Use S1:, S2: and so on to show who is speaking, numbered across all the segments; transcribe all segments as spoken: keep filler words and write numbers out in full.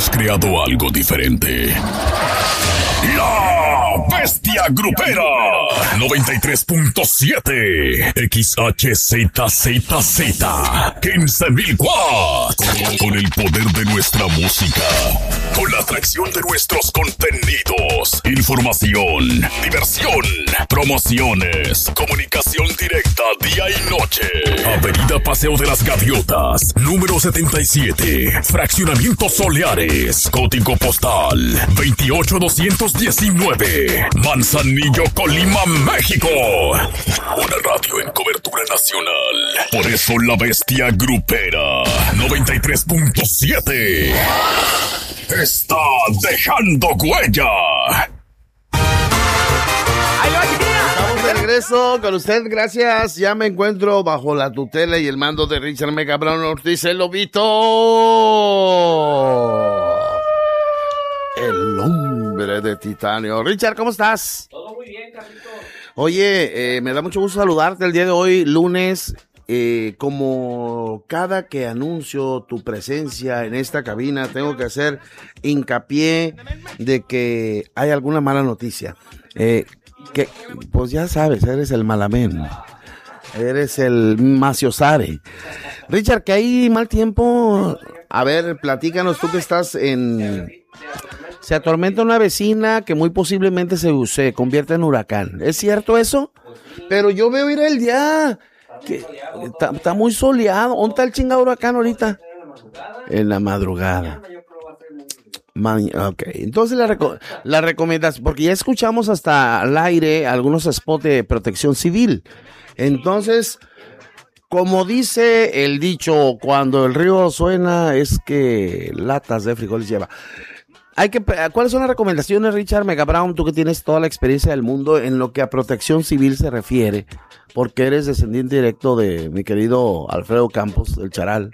S1: hemos creado algo diferente. La Bestia Grupera noventa y tres punto siete X H Z Z Z quince mil watts. Con el poder de nuestra música, con la atracción de nuestros contenidos, información, diversión, promociones, comunicación directa día y noche. Avenida Paseo de las Gaviotas, número setenta y siete, Fraccionamiento Soleares, código postal veintiocho doscientos diecinueve, Manzanillo, Colima, México. Una radio en cobertura nacional. Por eso la Bestia Grupera noventa y tres punto siete está dejando huella.
S2: Estamos de regreso con usted, gracias. Ya me encuentro bajo la tutela y el mando de Richard Mega Brown Ortiz, el Lobito. El hombre de titanio. Richard, ¿cómo estás?
S3: Todo muy bien, Carlitos.
S2: Oye, eh, me da mucho gusto saludarte el día de hoy, lunes. Eh, como cada que anuncio tu presencia en esta cabina, tengo que hacer hincapié de que hay alguna mala noticia. Eh, que, pues ya sabes, eres el malamén, eres el maciosare. Richard, que hay mal tiempo. A ver, platícanos, tú que estás en... Se atormenta una vecina que muy posiblemente se, se convierte en huracán. ¿Es cierto eso? Pero yo veo ir el día... que está, está muy soleado. ¿Dónde está el chingado huracán ahorita? En la madrugada. Man, ok, entonces la, reco la recomendación, porque ya escuchamos hasta al aire algunos spots de protección civil. Entonces, como dice el dicho, cuando el río suena es que latas de frijoles lleva. Hay que, ¿cuáles son las recomendaciones, Richard Mega Brown? Tú que tienes toda la experiencia del mundo en lo que a protección civil se refiere, porque eres descendiente directo de mi querido Alfredo Campos, el Charal.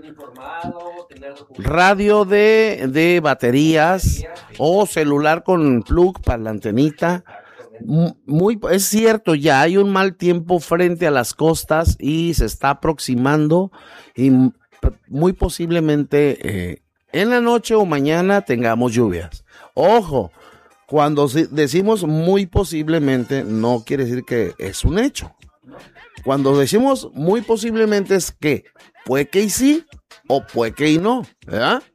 S2: Radio de, de baterías o celular con plug para la antenita. Muy, es cierto, ya hay un mal tiempo frente a las costas y se está aproximando y muy posiblemente... Eh, en la noche o mañana tengamos lluvias. Ojo, cuando decimos muy posiblemente, no quiere decir que es un hecho. Cuando decimos muy posiblemente es que puede que y sí o puede que y no, ¿verdad?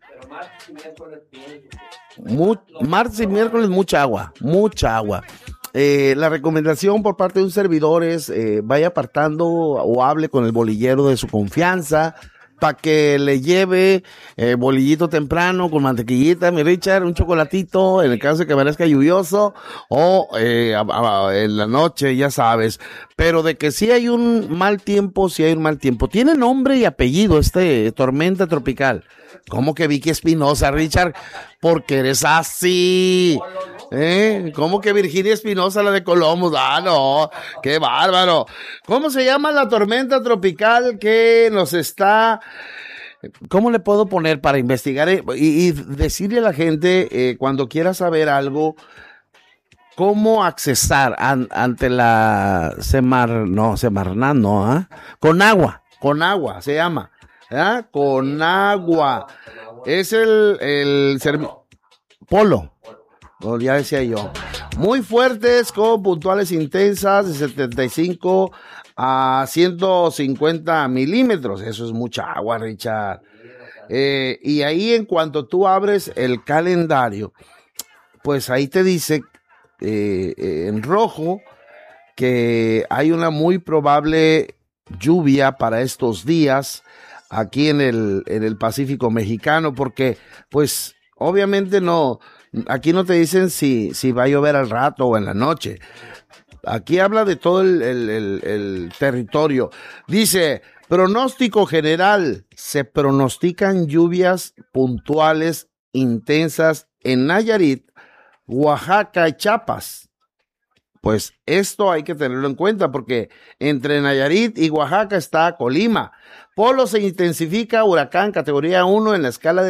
S2: Mu martes y miércoles mucha agua, mucha agua. Eh, la recomendación por parte de un servidor es eh, vaya apartando o hable con el bolillero de su confianza, para que le lleve eh, bolillito temprano con mantequillita, mi Richard, un chocolatito, en el caso de que parezca lluvioso, o eh, a, a, en la noche, ya sabes. Pero de que sí hay un mal tiempo, sí hay un mal tiempo. Tiene nombre y apellido este tormenta tropical. ¿Cómo que Vicky Espinosa, Richard? Porque eres así. ¿Eh? ¿Cómo que Virginia Espinosa, la de Columbus? Ah, no, qué bárbaro. ¿Cómo se llama la tormenta tropical que nos está... ¿Cómo le puedo poner para investigar y, y decirle a la gente eh, cuando quiera saber algo, cómo accesar an, ante la Semar... No, Semarnat, no, ¿eh? Con agua, con agua se llama. ¿Eh? Con agua. Es el... el Polo. Oh, ya decía yo. Muy fuertes con puntuales intensas de setenta y cinco a ciento cincuenta milímetros. Eso es mucha agua, Richard. Eh, y ahí en cuanto tú abres el calendario, pues ahí te dice eh, eh, en rojo que hay una muy probable lluvia para estos días aquí en el, en el Pacífico mexicano, porque pues obviamente no... Aquí no te dicen si, si va a llover al rato o en la noche. Aquí habla de todo el, el, el, el territorio. Dice, pronóstico general. Se pronostican lluvias puntuales intensas en Nayarit, Oaxaca y Chiapas. Pues esto hay que tenerlo en cuenta porque entre Nayarit y Oaxaca está Colima. Polo se intensifica, huracán categoría uno en la escala de